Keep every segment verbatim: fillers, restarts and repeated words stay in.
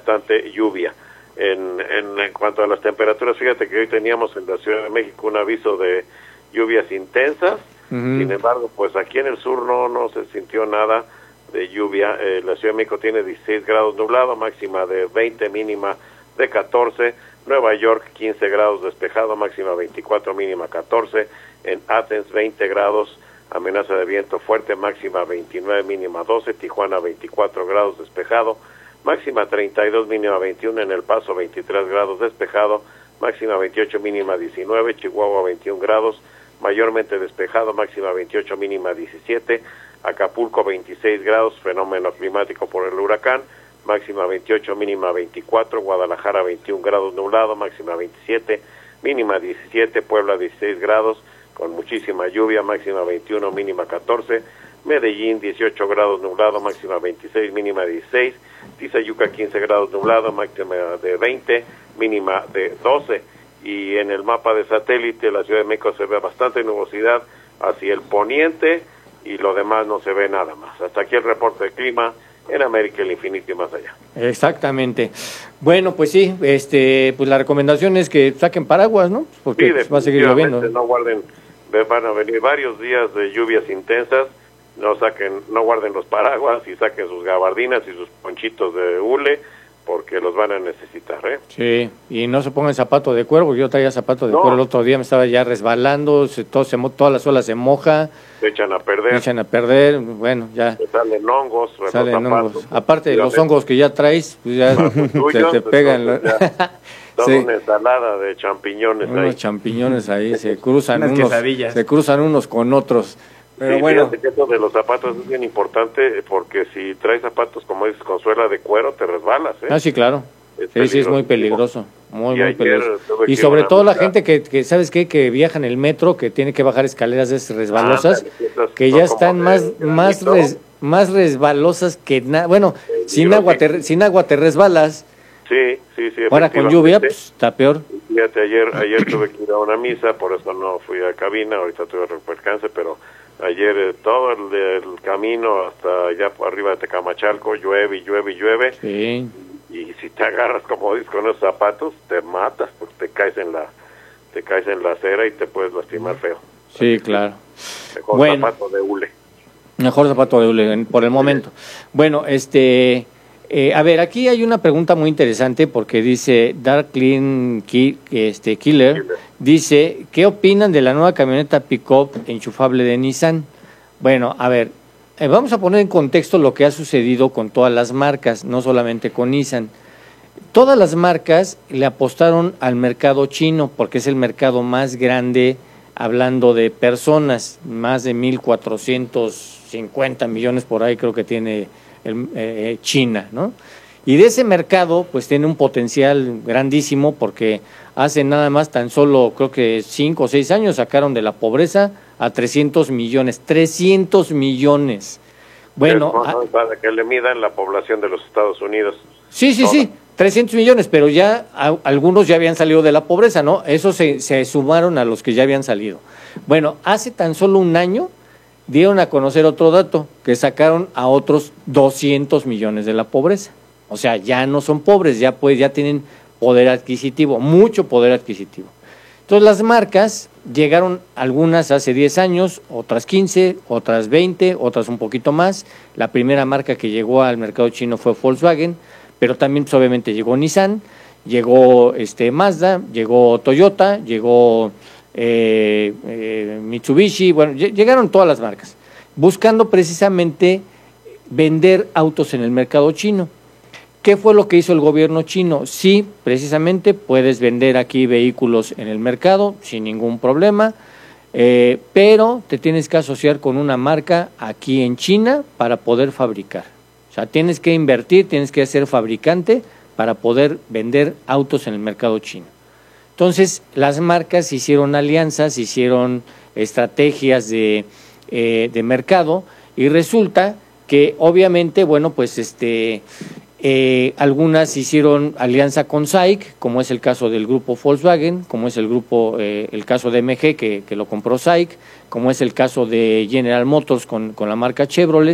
bastante lluvia. En, en, en cuanto a las temperaturas, fíjate que hoy teníamos en la Ciudad de México un aviso de lluvias intensas, uh-huh. Sin embargo, pues aquí en el sur no, no se sintió nada de lluvia. Eh, la Ciudad de México tiene dieciséis grados nublado, máxima de veinte, mínima de catorce. Nueva York quince grados despejado, máxima veinticuatro, mínima catorce. En Athens veinte grados, amenaza de viento fuerte, máxima veintinueve, mínima doce. Tijuana veinticuatro grados despejado, máxima treinta y dos, mínima veintiuno. En El Paso veintitrés grados despejado, máxima veintiocho, mínima diecinueve. Chihuahua veintiún grados, mayormente despejado, máxima veintiocho, mínima diecisiete. Acapulco veintiséis grados, fenómeno climático por el huracán, máxima veintiocho, mínima veinticuatro. Guadalajara veintiún grados nublado, máxima veintisiete, mínima diecisiete. Puebla dieciséis grados con muchísima lluvia, máxima veintiuno, mínima catorce. Medellín dieciocho grados nublado, máxima veintiséis, mínima dieciséis. Tizayuca quince grados nublado, máxima de veinte, mínima de doce. Y en el mapa de satélite la Ciudad de México se ve bastante nubosidad hacia el poniente y lo demás no se ve nada más. Hasta aquí el reporte de clima en América, el infinito y más allá. Exactamente. Bueno, pues sí, este, pues la recomendación es que saquen paraguas, ¿no? Porque sí, pues, va a seguir lloviendo. No guarden, van a venir varios días de lluvias intensas, no saquen, no guarden los paraguas y saquen sus gabardinas y sus ponchitos de hule, porque los van a necesitar, ¿eh? Sí, y no se pongan zapato de cuero, porque yo traía zapato de no. cuero el otro día, me estaba ya resbalando, se, todo se, toda la suela se moja. Se echan a perder. Se echan a perder, bueno, ya. Se salen hongos. Salen hongos. Aparte de los hongos que ya traes, pues ya tuyos, se te pegan. Lo... Toda sí. Una ensalada de champiñones unos ahí. champiñones ahí, se cruzan unos, quesadillas. se cruzan unos con otros. Pero sí, bueno. Que eso de los zapatos es bien importante, porque si traes zapatos, como dices, con suela de cuero, te resbalas, ¿eh? Ah, sí, claro. Es sí, sí, es muy peligroso. Muy, y muy peligroso. Y sobre todo la gente que, que, ¿sabes qué? Que viaja en el metro, que tiene que bajar escaleras de resbalosas, ah, que ya están más, más, res, más resbalosas que nada. Bueno, sí, sin agua, te, sin agua te resbalas. Sí, sí, sí. Ahora con lluvia, pues, está peor. Fíjate, ayer, ayer tuve que ir a una misa, por eso no fui a cabina, ahorita tuve percance, pero ayer eh, todo el, el camino hasta allá por arriba de Tecamachalco, llueve y llueve y llueve. Sí. Y si te agarras, como dices, con esos zapatos, te matas, porque te caes en la te caes en la acera y te puedes lastimar feo. Sí, claro. Mejor bueno, zapato de hule. Mejor zapato de hule, por el momento. Sí. Bueno, este... Eh, a ver, aquí hay una pregunta muy interesante porque dice Dark Clean Ki, este, Killer, Killer, dice, ¿qué opinan de la nueva camioneta pick-up enchufable de Nissan? Bueno, a ver, eh, vamos a poner en contexto lo que ha sucedido con todas las marcas, no solamente con Nissan. Todas las marcas le apostaron al mercado chino porque es el mercado más grande, hablando de personas, más de mil cuatrocientos cincuenta millones por ahí creo que tiene El, eh, China, ¿no? Y de ese mercado, pues tiene un potencial grandísimo porque hace nada más tan solo, creo que cinco o seis años sacaron de la pobreza a trescientos millones, trescientos millones. Bueno, bueno a, para que le midan la población de los Estados Unidos. Sí, sí, toda. sí, trescientos millones, pero ya a, algunos ya habían salido de la pobreza, ¿no? Esos se, se sumaron a los que ya habían salido. Bueno, hace tan solo un año dieron a conocer otro dato, que sacaron a otros doscientos millones de la pobreza. O sea, ya no son pobres, ya pues ya tienen poder adquisitivo, mucho poder adquisitivo. Entonces las marcas llegaron algunas hace diez años, otras quince, otras veinte, otras un poquito más. La primera marca que llegó al mercado chino fue Volkswagen, pero también pues, obviamente llegó Nissan, llegó este Mazda, llegó Toyota, llegó Eh, eh, Mitsubishi, bueno, llegaron todas las marcas, buscando precisamente vender autos en el mercado chino. ¿Qué fue lo que hizo el gobierno chino? Sí, precisamente puedes vender aquí vehículos en el mercado sin ningún problema, eh, pero te tienes que asociar con una marca aquí en China para poder fabricar. O sea, tienes que invertir, tienes que ser fabricante para poder vender autos en el mercado chino. Entonces, las marcas hicieron alianzas, hicieron estrategias de, eh, de mercado y resulta que obviamente, bueno, pues este, eh, algunas hicieron alianza con S A I C, como es el caso del grupo Volkswagen, como es el grupo, eh, el caso de M G que, que lo compró S A I C, como es el caso de General Motors con, con la marca Chevrolet,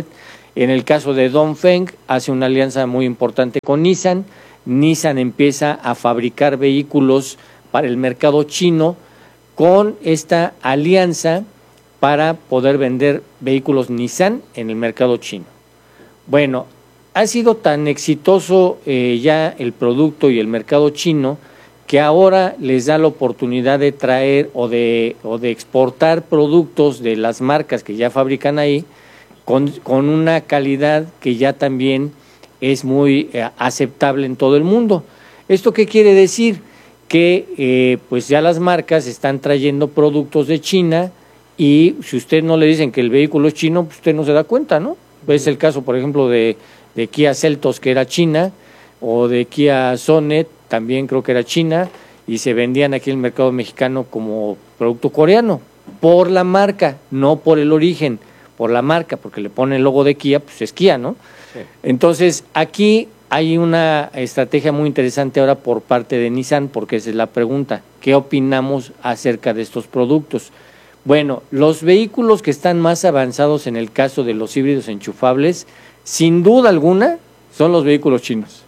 En el caso de Dongfeng, hace una alianza muy importante con Nissan. Nissan empieza a fabricar vehículos para el mercado chino con esta alianza para poder vender vehículos Nissan en el mercado chino. Bueno, ha sido tan exitoso eh, ya el producto y el mercado chino que ahora les da la oportunidad de traer o de, o de exportar productos de las marcas que ya fabrican ahí con, con una calidad que ya también es muy eh, aceptable en todo el mundo. ¿Esto qué quiere decir? Que eh, pues ya las marcas están trayendo productos de China y si usted no le dicen que el vehículo es chino, pues usted no se da cuenta, ¿no? Es el caso, por ejemplo, de, de Kia Seltos, que era China, o de Kia Sonet, también creo que era China, y se vendían aquí en el mercado mexicano como producto coreano, por la marca, no por el origen, por la marca, porque le ponen el logo de Kia, pues es Kia, ¿no? Sí. Entonces, aquí hay una estrategia muy interesante ahora por parte de Nissan, porque esa es la pregunta, ¿qué opinamos acerca de estos productos? Bueno, los vehículos que están más avanzados en el caso de los híbridos enchufables, sin duda alguna, son los vehículos chinos.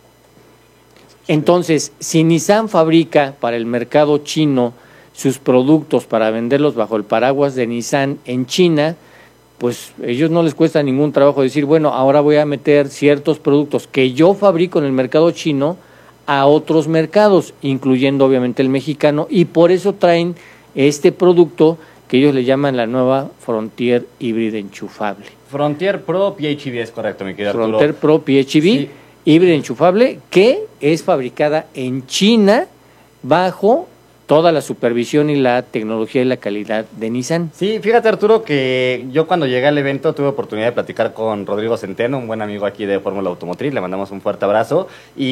Entonces, si Nissan fabrica para el mercado chino sus productos para venderlos bajo el paraguas de Nissan en China, pues ellos no les cuesta ningún trabajo decir, bueno, ahora voy a meter ciertos productos que yo fabrico en el mercado chino a otros mercados, incluyendo obviamente el mexicano, y por eso traen este producto que ellos le llaman la nueva Frontier híbrida enchufable. Frontier Pro P H E V es correcto, mi querido Arturo. Frontier Pro P H E V, sí. Híbrida enchufable, que es fabricada en China bajo toda la supervisión y la tecnología y la calidad de Nissan. Sí, fíjate, Arturo, que yo cuando llegué al evento tuve oportunidad de platicar con Rodrigo Centeno, un buen amigo aquí de Fórmula Automotriz, le mandamos un fuerte abrazo,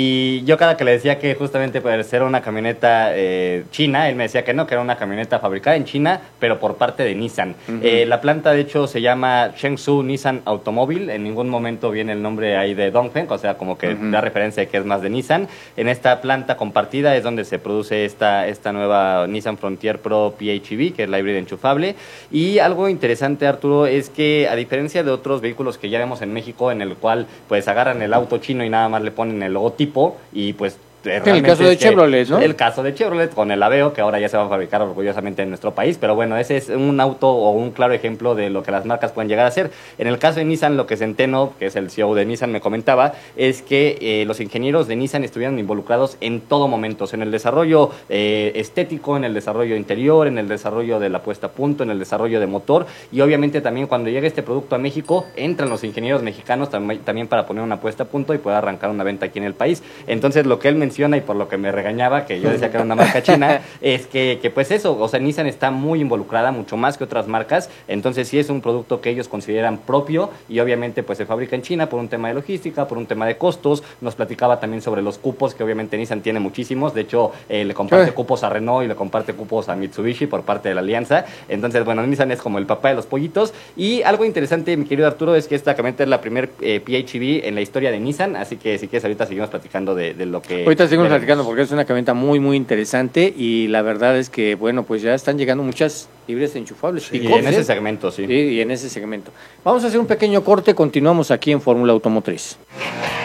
y yo cada que le decía que justamente pues, era una camioneta eh, china, él me decía que no, que era una camioneta fabricada en China, pero por parte de Nissan. Uh-huh. Eh, la planta, de hecho, se llama Chengdu Nissan Automobile, en ningún momento viene el nombre ahí de Dongfeng, o sea, como que uh-huh. da referencia de que es más de Nissan. En esta planta compartida es donde se produce esta, esta nueva Nissan Frontier Pro P H E V, que es la híbrida enchufable. Y algo interesante, Arturo, es que a diferencia de otros vehículos que ya vemos en México, en el cual pues agarran el auto chino y nada más le ponen el logotipo y pues el caso de Chevrolet, ¿no? El caso de Chevrolet con el Aveo, que ahora ya se va a fabricar orgullosamente en nuestro país, pero bueno, ese es un auto o un claro ejemplo de lo que las marcas pueden llegar a hacer. En el caso de Nissan, lo que Centeno, que es el C E O de Nissan, me comentaba, es que eh, los ingenieros de Nissan estuvieron involucrados en todo momento, en el desarrollo eh, estético, en el desarrollo interior, en el desarrollo de la puesta a punto, en el desarrollo de motor, y obviamente también cuando llegue este producto a México, entran los ingenieros mexicanos tam- también para poner una puesta a punto y poder arrancar una venta aquí en el país. Entonces, lo que él menciona y por lo que me regañaba, que yo decía que era una marca china, es que, que pues eso, o sea, Nissan está muy involucrada, mucho más que otras marcas, entonces sí es un producto que ellos consideran propio y obviamente pues se fabrica en China por un tema de logística, por un tema de costos. Nos platicaba también sobre los cupos, que obviamente Nissan tiene muchísimos, de hecho eh, le comparte ¿Qué? cupos a Renault y le comparte cupos a Mitsubishi por parte de la alianza, entonces bueno, Nissan es como el papá de los pollitos. Y algo interesante, mi querido Arturo, es que esta camioneta es la primer eh, P H E V en la historia de Nissan, así que si quieres ahorita seguimos platicando de, de lo que... Ahorita seguimos platicando porque es una camioneta muy, muy interesante y la verdad es que, bueno, pues ya están llegando muchas híbridas enchufables. Sí, y en ese segmento, sí. Sí, y en ese segmento. Vamos a hacer un pequeño corte, continuamos aquí en Fórmula Automotriz.